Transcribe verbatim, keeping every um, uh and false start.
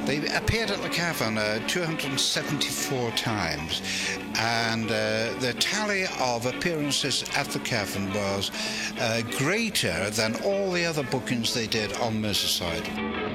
They appeared at the Cavern uh, two hundred seventy-four times, and uh, the tally of appearances at the Cavern was uh, greater than all the other bookings they did on Merseyside.